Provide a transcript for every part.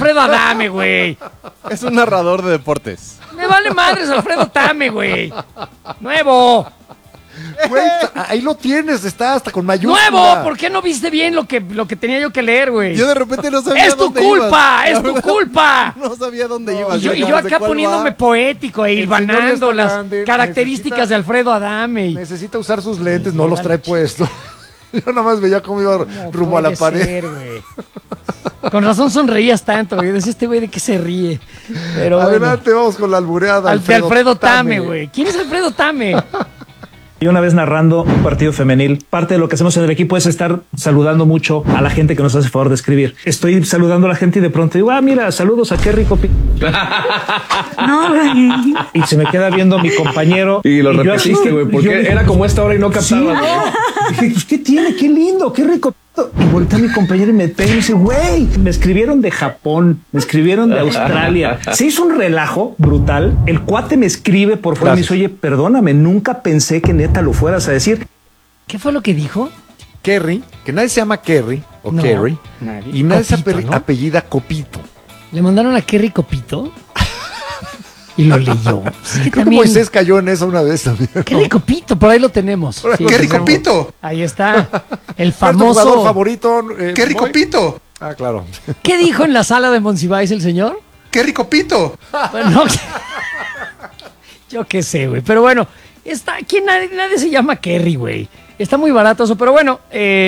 Alfredo Adame, güey. Es un narrador de deportes. Me vale madres Alfredo Tame, güey. Nuevo. Güey, ahí lo tienes, está hasta con mayúscula. Nuevo, ¿por qué no viste bien lo que tenía yo que leer, güey? Yo de repente no sabía ¡Es tu dónde culpa! ibas. ¡Es tu culpa! No sabía dónde ibas. Y yo acá poniéndome poético e hilvanando las características de Alfredo Adame. Necesita usar sus lentes, no los trae puestos. Yo nada más veía cómo iba rumbo a la pared. Con razón sonreías tanto, güey. Decía este güey de qué se ríe. Pero adelante, bueno. vamos con la albureada. De Alfredo Tame, güey. ¿Quién es Alfredo Tame? Y una vez narrando un partido femenil, parte de lo que hacemos en el equipo es estar saludando mucho a la gente que nos hace favor de escribir. Estoy saludando a la gente y de pronto digo, mira, saludos a qué rico y se me queda viendo mi compañero. Y lo repetiste, güey, porque era como esta hora y no captaba. Sí, dije, pues, ¿qué tiene? Qué lindo, qué rico. Y voltea a mi compañero y me pega y me dice, güey, me escribieron de Japón, me escribieron de Australia. Se hizo un relajo brutal. El cuate me escribe por fuera y me dice, oye, perdóname, nunca pensé que neta lo fueras a decir. ¿Qué fue lo que dijo? Kerry, que nadie se llama Kerry o Kerry, y nadie se apellida Copito. ¿Le mandaron a Kerry Copito? Y lo leyó. Es que creo que Moisés cayó en eso una vez también, ¿no? Kerry Copito, por ahí lo tenemos. Sí, Kerry Copito. Ahí está. El famoso jugador favorito. Kerry Copito. Ah, claro. ¿Qué dijo en la sala de Monsiváis el señor? Kerry Copito. Bueno, yo qué sé, güey. Pero bueno, nadie se llama Kerry, güey. Está muy barato eso, pero bueno,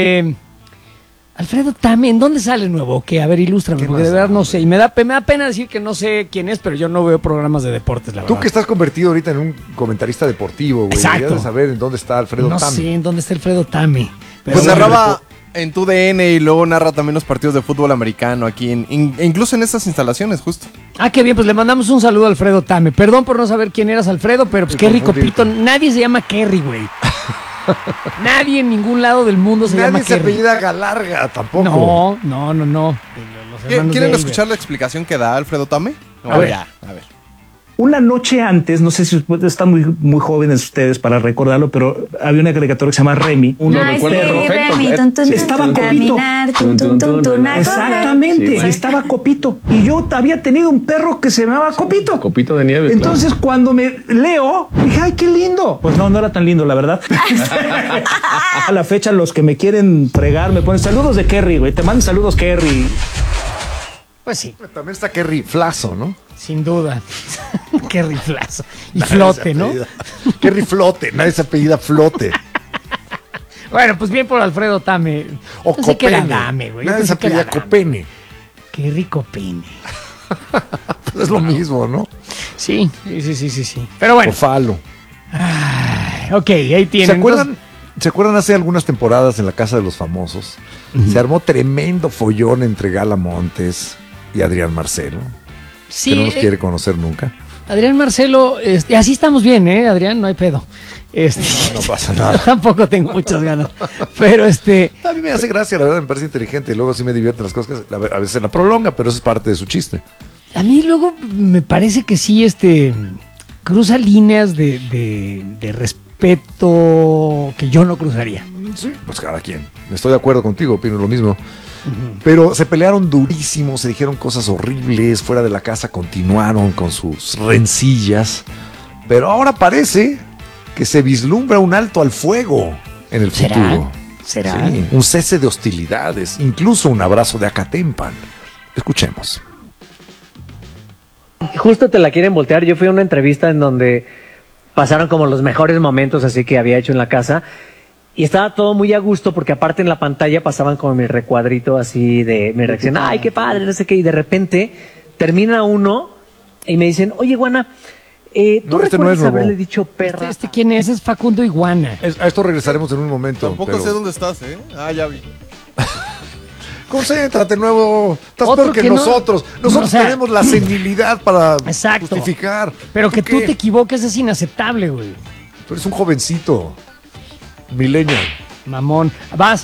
Alfredo Tame, ¿en dónde sale nuevo? Que a ver, ilústrame, porque de verdad no sé. Y me da pena decir que no sé quién es, pero yo no veo programas de deportes, la verdad. Tú que estás convertido ahorita en un comentarista deportivo, güey. Exacto. Deberías de saber en dónde está Alfredo Tame. No sé en dónde está Alfredo Tame. Pero Pues narraba en TUDN y luego narra también los partidos de fútbol americano aquí, incluso en estas instalaciones, justo. Qué bien, pues le mandamos un saludo a Alfredo Tame. Perdón por no saber quién eras, Alfredo, pero pues Kerry Copito, nadie se llama Kerry, güey. Nadie en ningún lado del mundo se llama Kerry. Nadie se apellida Galarga tampoco. No. ¿Quieren escuchar la explicación que da Alfredo Tame? A ver. Una noche antes, no sé si están muy jóvenes ustedes para recordarlo, pero había una caricatura que se llama Remy. Uno recuerda perfecto. Estaba Copito. Exactamente, sí, estaba Copito. Y yo había tenido un perro que se llamaba Copito. Copito de nieve. Entonces, cuando me leo, dije, ay, qué lindo. Pues no era tan lindo, la verdad. A la fecha, los que me quieren fregar me ponen saludos de Kerry, güey. Te mandan saludos, Kerry. Pues sí. También está Kerry Flazo, ¿no? Sin duda. Kerry Flazo. Y Flote, ¿no? Kerry Flote, nadie se apellida Flote. Bueno, pues bien por Alfredo Tame. O Pensé que Copene. era Dame, güey. Nadie se apellida Copene. Kerry Copene. Pues es lo mismo, ¿no? Sí. Pero bueno. O Falo. Ok, ahí tienen. ¿Se acuerdan hace algunas temporadas en la Casa de los Famosos? Se armó tremendo follón entre Gala Montes y Adrián Marcelo. Sí, que no nos quiere conocer nunca. Adrián Marcelo, así estamos bien, Adrián, no hay pedo. No pasa nada. Tampoco tengo muchas ganas. Pero a mí me hace gracia, la verdad, me parece inteligente y luego sí me divierten las cosas. A veces se la prolonga, pero eso es parte de su chiste. A mí luego me parece que sí, cruza líneas de respeto que yo no cruzaría. Sí, pues cada quien. Estoy de acuerdo contigo, opino lo mismo. Pero se pelearon durísimo, se dijeron cosas horribles, fuera de la casa continuaron con sus rencillas, pero ahora parece que se vislumbra un alto al fuego en el futuro. ¿Será? Sí, un cese de hostilidades, incluso un abrazo de Acatempan. Escuchemos. Justo te la quieren voltear. Yo fui a una entrevista en donde pasaron como los mejores momentos así que había hecho en la casa. Y estaba todo muy a gusto porque aparte en la pantalla pasaban como mi recuadrito así de mi reacción. Ay, qué padre, no sé qué. Y de repente termina uno y me dicen, oye, Iguana, ¿tú recuerdas haberle dicho perra? ¿Quién es? Es Facundo Iguana. A esto regresaremos en un momento. Tampoco sé dónde estás, ya vi. Concéntrate, nuevo. Estás peor que nosotros. Nosotros tenemos la senilidad para justificar. Pero que tú te equivoques es inaceptable, güey. Tú eres un jovencito. Millennial. Mamón. Vas.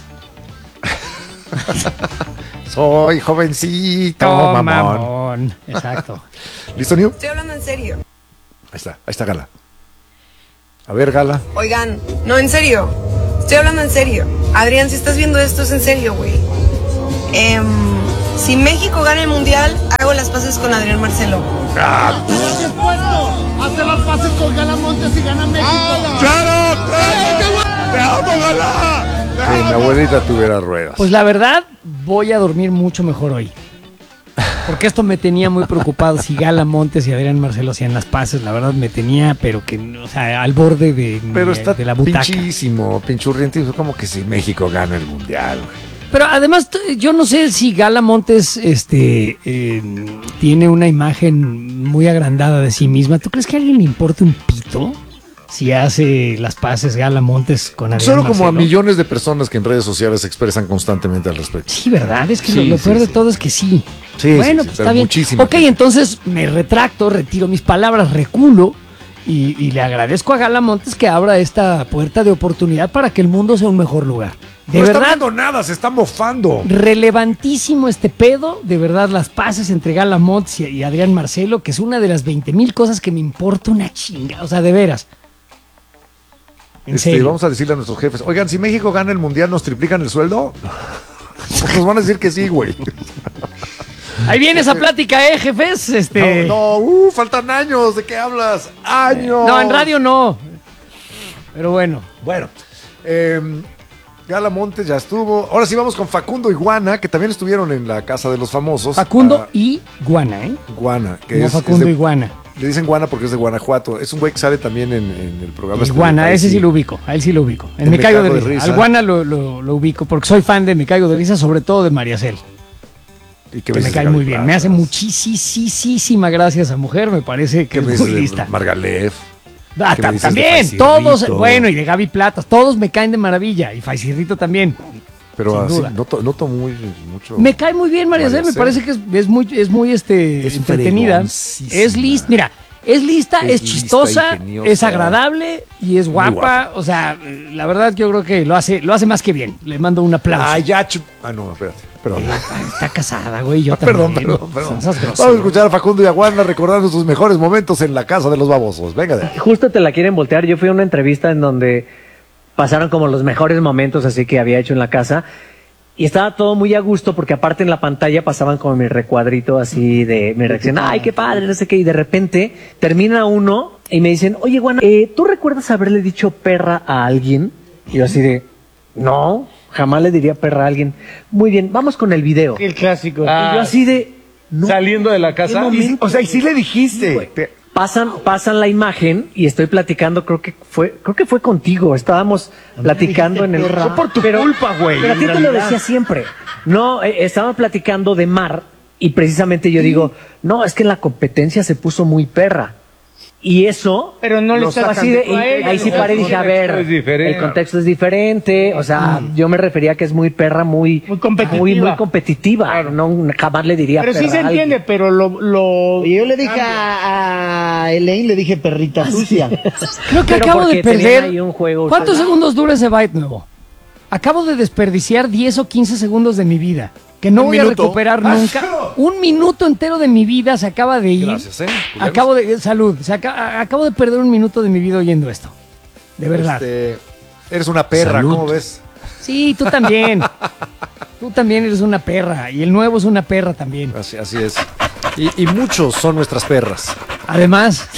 Soy jovencito, mamón. Exacto. ¿Listo, New? Estoy hablando en serio. Ahí está Gala. A ver, Gala. Oigan, no, en serio. Estoy hablando en serio. Adrián, si estás viendo esto, es en serio, güey. Si México gana el mundial, hago las paces con Adrián Marcelo. Hace las paces con Galamontes y gana México. ¡Claro! ¡Te amo, Gala! Que mi abuelita tuviera ruedas. Pues la verdad, voy a dormir mucho mejor hoy. Porque esto me tenía muy preocupado. Si Gala Montes y Adrián Marcelo hacían las paces, la verdad me tenía, pero que, o sea, al borde Pero está de la butaca. pinchísimo, pinchurrientito. Como que si México gana el mundial, güey. Pero además, yo no sé si Gala Montes tiene una imagen muy agrandada de sí misma. ¿Tú crees que a alguien le importa un pito si hace las paces Gala Montes con Adrián Solo Marcelo? como a millones de personas que en redes sociales se expresan constantemente al respecto. Sí, ¿verdad? Es que Sí, lo peor sí, de sí. todo es que sí. Sí, bueno, sí, pues pero está bien. muchísima Ok, gente. entonces me retracto, retiro mis palabras, reculo y le agradezco a Gala Montes que abra esta puerta de oportunidad para que el mundo sea un mejor lugar. De No está verdad, viendo nada, se está mofando. relevantísimo este pedo, de verdad, las paces entre Gala Montes y Adrián Marcelo, que es una de las 20,000 cosas que me importa una chinga, o sea, de veras. En serio. Vamos a decirle a nuestros jefes, oigan, si México gana el mundial, ¿nos triplican el sueldo? Pues nos van a decir que sí, güey. Ahí viene esa plática, jefes. Faltan años, ¿de qué hablas? ¡Años! No, en radio no. Pero bueno. Bueno, Gala Montes ya estuvo. Ahora sí vamos con Facundo y Guana, que también estuvieron en la Casa de los Famosos. Facundo y Guana, ¿eh? Guana, que No es Facundo de- y Guana. Le dicen Guana porque es de Guanajuato. Es un güey que sale también en el programa. Y Guana, ese sí lo ubico, a él sí lo ubico. En Me Caigo de Risa. Al Guana lo ubico porque soy fan de Me Caigo de Risa, sobre todo de María Cel. Y Que me cae muy bien. Me hace muchísima gracia esa mujer, me parece que ¿Qué me es muy dices de lista. Margalef? Ah, ¿Qué me dices de también, Faisirrito? todos, bueno, y de Gaby Platas, todos me caen de maravilla. Y Faisirrito también. Pero Sin así, duda. noto mucho. Me cae muy bien María Cel, me parece que es muy entretenida. fregoncísima. Es lista, mira, es lista, Es es lista, chistosa, ingeniosa. es agradable y es guapa. guapa. O sea, la verdad yo creo que lo hace más que bien. Le mando un aplauso. Ah, ya. No, espérate. Perdón. Está casada, güey, yo Perdón, también. perdón. Son esas Vamos groserías. a escuchar a Facundo y a Guana recordando sus mejores momentos en la Casa de los Babosos. Venga de ahí. Justo te la quieren voltear. Yo fui a una entrevista en donde pasaron como los mejores momentos así que había hecho en la casa. Y estaba todo muy a gusto porque aparte en la pantalla pasaban como mi recuadrito así de mi reacción. Ay, qué padre, no sé qué. Y de repente termina uno y me dicen, oye, Guana, ¿tú recuerdas haberle dicho perra a alguien? Y yo así de, no, jamás le diría perra a alguien. Muy bien, vamos con el video. El clásico. Y yo así de, no. Saliendo de la casa. ¿Qué momento? O sea, y sí le dijiste. Pasan la imagen y estoy platicando, creo que fue contigo, estábamos platicando en el... Fue por tu culpa, güey, Pero a ti en te lo realidad. decía siempre. No, estábamos platicando de mar y precisamente yo digo, no, es que en la competencia se puso muy perra. Y eso... Pero no le lo estás así de, cantando a y ella, ahí sí ¿no? paré y dije, a ver, El contexto es diferente. el contexto es diferente, o sea, yo me refería a que es muy perra, muy competitiva. muy competitiva. No, jamás le diría Pero sí perra se a alguien. entiende, pero lo... Y yo le dije a Elaine, le dije perrita sucia. Creo que Pero acabo de porque tenían perder. ahí un juego. ¿Cuántos segundos dura ese byte nuevo? Acabo de desperdiciar 10 o 15 segundos de mi vida. Que no Un voy a minuto. recuperar nunca. Un minuto entero de mi vida se acaba de ir. Gracias, Salud. Acabo de perder un minuto de mi vida oyendo esto. De verdad. Eres una perra, Salud. ¿cómo ves? Sí, tú también. Tú también eres una perra. Y el nuevo es una perra también. Así es. Y muchos son nuestras perras. Además,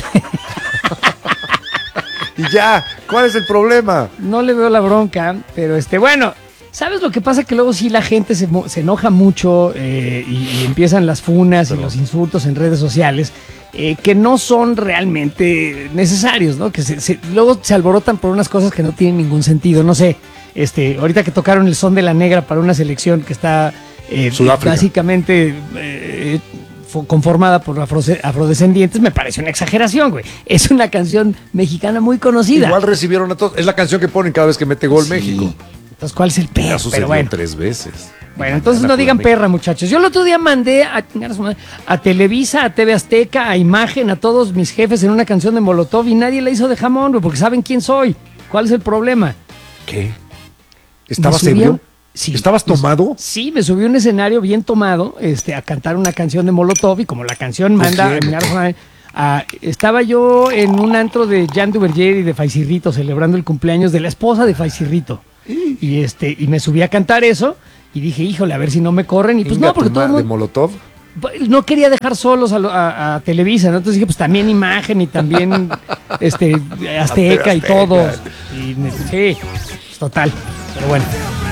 Y ya, ¿cuál es el problema? no le veo la bronca, pero bueno, ¿sabes lo que pasa? Que luego sí la gente se enoja mucho y empiezan las funas y los insultos en redes sociales que no son realmente necesarios, ¿no? Que luego se alborotan por unas cosas que no tienen ningún sentido, no sé. Ahorita que tocaron el son de la negra para una selección que está Sudáfrica. básicamente conformada por afrodescendientes, me parece una exageración, güey. Es una canción mexicana muy conocida. Igual recibieron a todos. Es la canción que ponen cada vez que mete gol México. Entonces, ¿cuál es el pedo? Ya sucedió Pero bueno. 3 veces. Bueno, entonces La no digan México. perra, muchachos. Yo el otro día mandé a Televisa, a TV Azteca, a Imagen, a todos mis jefes en una canción de Molotov y nadie la hizo de jamón, güey, porque saben quién soy. ¿Cuál es el problema? ¿Qué? ¿Estabas Me subí a- ebrio? Sí. ¿Estabas tomado? Sí, me subí a un escenario bien tomado a cantar una canción de Molotov y como la canción manda... quién? estaba yo en un antro de Jan Duverger y de Faisirrito celebrando el cumpleaños de la esposa de Faisirrito. Y me subí a cantar eso Y dije, híjole, a ver si no me corren. Y pues Inga no, porque tu todo el madre, mundo Molotov. no quería dejar solos a Televisa, ¿no? Entonces dije, pues también Imagen y también Azteca y todo. Y sí, pues, total. Pero bueno.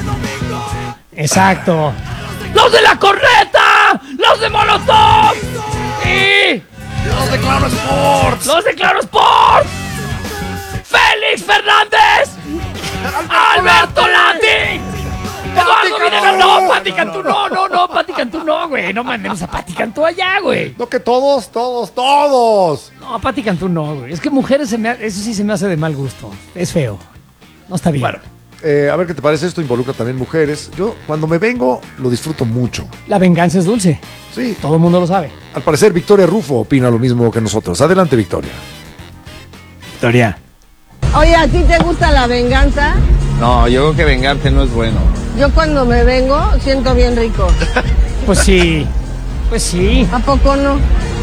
Exacto. ¡Los de la corneta! ¡Los de Molotov! ¡Sí! ¡Los de Claro Sports! ¡Los de Claro Sports! ¡Félix Fernández! ¡Alberto Lati! ¡Eduardo Videgaray! ¡No, Pati Cantú! ¡No, Pati Cantú no, güey! No mandemos a Pati Cantú allá, güey. No, que todos. No, Pati Cantú no, güey. Es que mujeres, eso sí se me hace de mal gusto. Es feo. No está bien. Bueno, a ver qué te parece. Esto involucra también mujeres. Yo, cuando me vengo, lo disfruto mucho. La venganza es dulce. Sí. Todo el mundo lo sabe. Al parecer, Victoria Rufo opina lo mismo que nosotros. Adelante, Victoria. Victoria. Oye, ¿a ti te gusta la venganza? No, yo creo que vengarte no es bueno. Yo cuando me vengo siento bien rico. Pues sí. Pues sí. ¿A poco no?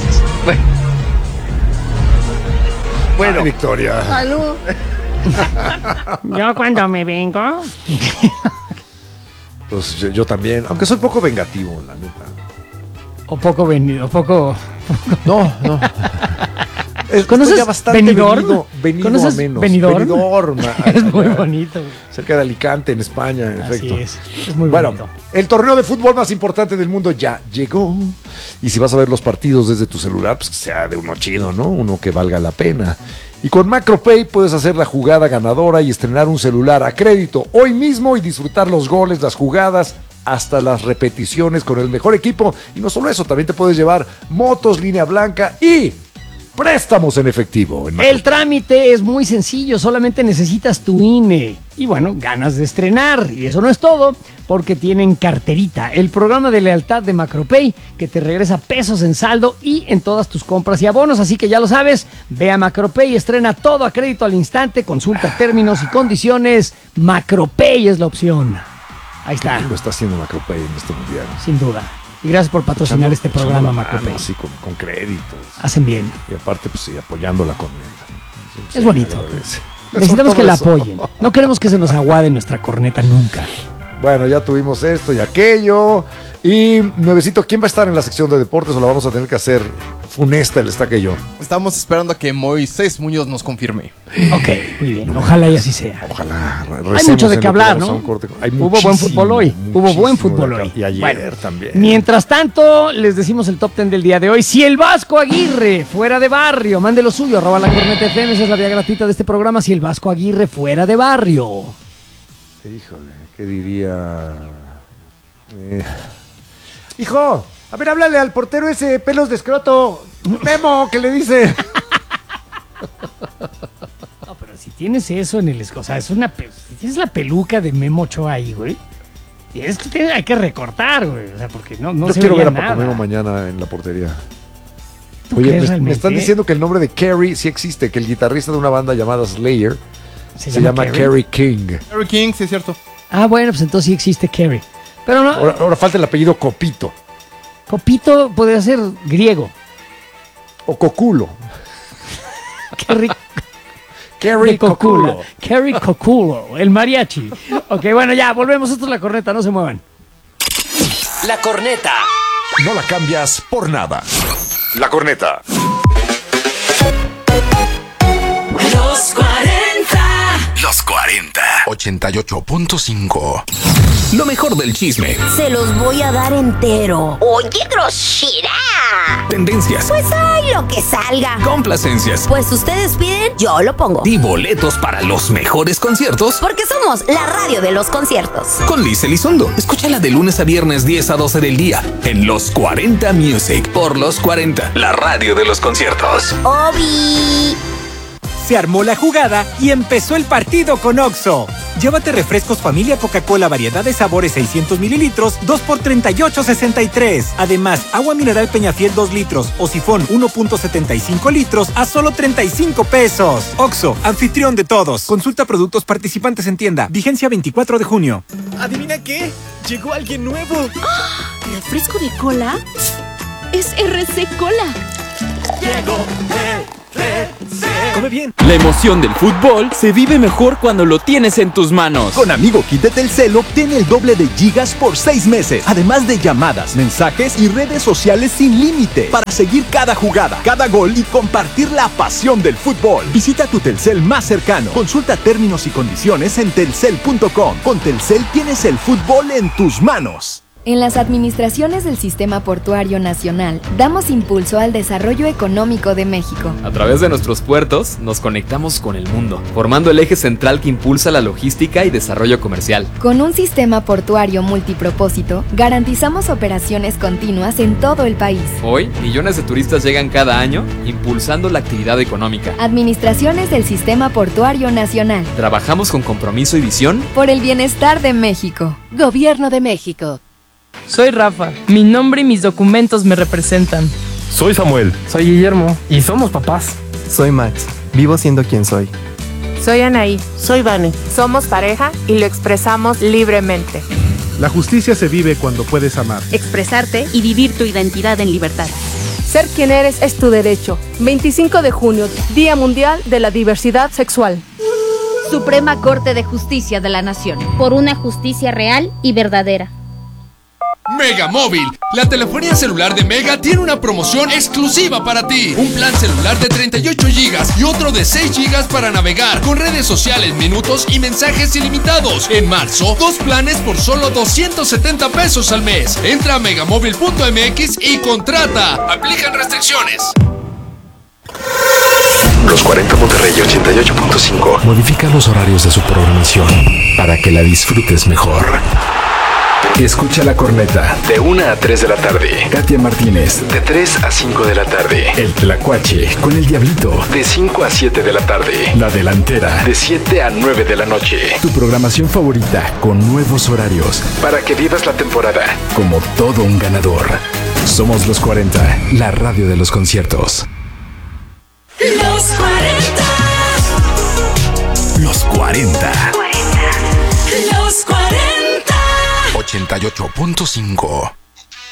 Bueno, ay, Victoria. Salud. Yo cuando me vengo. Pues yo también, aunque soy poco vengativo, la neta. O poco venido, poco. No. ¿Conoces ya bastante Benidorm? venido ¿Conoces a menos. Benidorm? Es muy bonito. Cerca de Alicante, en España, en efecto. Es muy bonito. El torneo de fútbol más importante del mundo ya llegó. Y si vas a ver los partidos desde tu celular, pues que sea de uno chido, ¿no? Uno que valga la pena. Y con MacroPay puedes hacer la jugada ganadora y estrenar un celular a crédito hoy mismo y disfrutar los goles, las jugadas, hasta las repeticiones con el mejor equipo. Y no solo eso, también te puedes llevar motos, línea blanca y préstamos en efectivo. El trámite es muy sencillo, solamente necesitas tu INE. Y bueno, ganas de estrenar. Y eso no es todo, porque tienen Carterita, el programa de lealtad de MacroPay, que te regresa pesos en saldo y en todas tus compras y abonos. Así que ya lo sabes, ve a MacroPay y estrena todo a crédito al instante. Consulta términos y condiciones. MacroPay es la opción. Ahí está. Lo está haciendo MacroPay en este mundial. Sin duda. Y gracias por patrocinar este programa, MacroPay. Sí, con créditos. Hacen bien. Y aparte, pues sí, apoyándola con... Es bonito. Necesitamos que la apoyen. No queremos que se nos aguade nuestra corneta nunca. Bueno, ya tuvimos esto y aquello. Y, Nuevecito, ¿quién va a estar en la sección de deportes o la vamos a tener que hacer funesta el Estaca y yo? Estamos esperando a que Moisés Muñoz nos confirme. Ok, muy bien. Ojalá y así sea. Ojalá. Hay mucho de qué hablar, ¿no? Hubo buen fútbol hoy. Hubo buen fútbol hoy. Y ayer bueno, también. Mientras tanto, les decimos el top 10 del día de hoy. Si el Vasco Aguirre fuera de barrio, mande lo suyo, @lacorneta.fm, esa es la vía gratuita de este programa. Si el Vasco Aguirre fuera de barrio. Híjole, ¿qué diría? Hijo, a ver, háblale al portero ese, pelos de escroto. Memo, ¿qué le dice? No, pero si tienes eso en el... O sea, si tienes la peluca de Memo Ochoa ahí, güey. Hay que recortar, güey. O sea, porque no Yo se quiero veía ver a nada. Paco Memo mañana en la portería. ¿Tú Oye, crees me están realmente? diciendo que el nombre de Kerry sí existe, que el guitarrista de una banda llamada Slayer se llama Kerry King. Kerry King, sí es cierto. Ah, bueno, pues entonces sí existe Kerry. Pero no, Ahora falta el apellido Copito. Copito podría ser griego. O Coculo. Kerry Kerry Coculo. Kerry Coculo, el mariachi. Ok, bueno, ya, volvemos. Esto es La Corneta, no se muevan. La Corneta. No la cambias por nada. La Corneta. Los 40. Los 40. 88.5. Lo mejor del chisme. Se los voy a dar entero. ¡Oye, grosera! Tendencias. Pues hay lo que salga. Complacencias. Pues ustedes piden, yo lo pongo. Y boletos para los mejores conciertos. Porque somos la radio de los conciertos. Con Liz Elizondo. Escúchala de lunes a viernes 10 a 12 del día. En Los 40 Music. Por Los 40. La radio de los conciertos. Obi. Se armó la jugada y empezó el partido con Oxxo. Llévate refrescos familia Coca-Cola variedad de sabores 600 mililitros, 2 por $38.63. Además, agua mineral Peñafiel 2 litros o sifón 1.75 litros a solo 35 pesos. Oxxo, anfitrión de todos. Consulta productos participantes en tienda. Vigencia 24 de junio. ¿Adivina qué? Llegó alguien nuevo. ¿Refresco de cola? Es RC Cola. Llegó Come bien. La emoción del fútbol se vive mejor cuando lo tienes en tus manos. Con Amigo Kit de Telcel obtiene el doble de gigas por 6 meses, además de llamadas, mensajes y redes sociales sin límite para seguir cada jugada, cada gol y compartir la pasión del fútbol. Visita tu Telcel más cercano. Consulta términos y condiciones en telcel.com. Con Telcel tienes el fútbol en tus manos. En las administraciones del Sistema Portuario Nacional, damos impulso al desarrollo económico de México. A través de nuestros puertos, nos conectamos con el mundo, formando el eje central que impulsa la logística y desarrollo comercial. Con un sistema portuario multipropósito, garantizamos operaciones continuas en todo el país. Hoy, millones de turistas llegan cada año, impulsando la actividad económica. Administraciones del Sistema Portuario Nacional. Trabajamos con compromiso y visión por el bienestar de México. Gobierno de México. Soy Rafa. Mi nombre y mis documentos me representan. Soy Samuel. Soy Guillermo. Y somos papás. Soy Max. Vivo siendo quien soy. Soy Anaí. Soy Vane. Somos pareja y lo expresamos libremente. La justicia se vive cuando puedes amar, expresarte y vivir tu identidad en libertad. Ser quien eres es tu derecho. 25 de junio, Día Mundial de la Diversidad Sexual. Suprema Corte de Justicia de la Nación. Por una justicia real y verdadera. Mega Móvil, la telefonía celular de Mega tiene una promoción exclusiva para ti. Un plan celular de 38 GB y otro de 6 GB para navegar, con redes sociales, minutos y mensajes ilimitados. En marzo, 2 planes por solo 270 pesos al mes. Entra a megamóvil.mx y contrata. Aplican restricciones. Los 40 Monterrey 88.5 modifica los horarios de su programación para que la disfrutes mejor. Escucha La Corneta de 1 a 3 de la tarde. Katia Martínez de 3 a 5 de la tarde. El Tlacuache con el Diablito de 5 a 7 de la tarde. La Delantera de 7 a 9 de la noche. Tu programación favorita con nuevos horarios para que vivas la temporada como todo un ganador. Somos Los 40, la radio de los conciertos. Los 40. Los 40. Los 40. 88.5